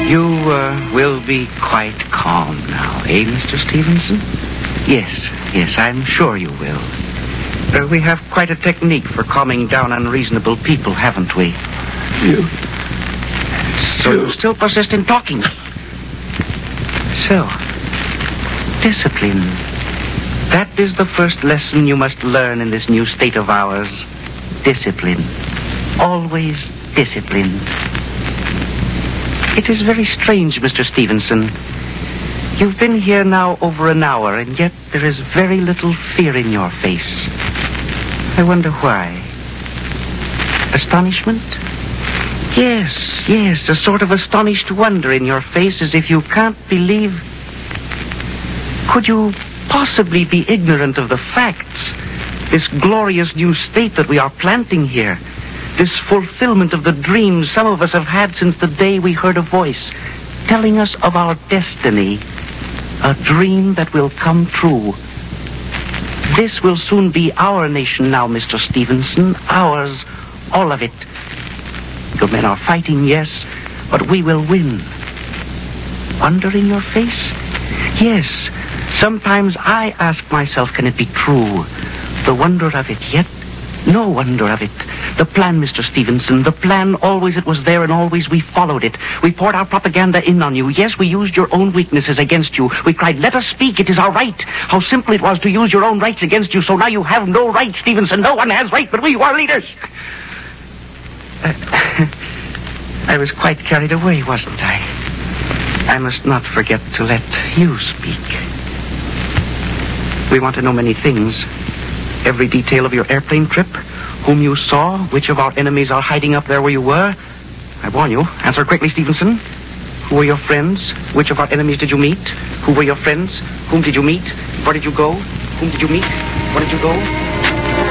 You will be quite calm now, eh, Mr. Stevenson? Yes, I'm sure you will. We have quite a technique for calming down unreasonable people, haven't we? So you still persist in talking. So, discipline. That is the first lesson you must learn in this new state of ours. Discipline. Always discipline. It is very strange, Mr. Stevenson. You've been here now over an hour, and yet there is very little fear in your face. I wonder why. Astonishment? Yes, a sort of astonished wonder in your face, as if you can't believe... Could you possibly be ignorant of the facts? This glorious new state that we are planting here. This fulfillment of the dreams some of us have had since the day we heard a voice telling us of our destiny. A dream that will come true. This will soon be our nation now, Mr. Stevenson. Ours. All of it. Your men are fighting, yes, but we will win. Wonder in your face? Yes. Sometimes I ask myself, can it be true? The wonder of it, yet no wonder of it. The plan, Mr. Stevenson, the plan, always it was there and always we followed it. We poured our propaganda in on you. Yes, we used your own weaknesses against you. We cried, let us speak, it is our right. How simple it was to use your own rights against you, so now you have no right, Stevenson. No one has right, but we who are leaders. I was quite carried away, wasn't I? I must not forget to let you speak. We want to know many things. Every detail of your airplane trip, whom you saw, which of our enemies are hiding up there where you were. I warn you, answer quickly, Stevenson. Who were your friends? Which of our enemies did you meet? Who were your friends? Whom did you meet? Where did you go? Whom did you meet? Where did you go?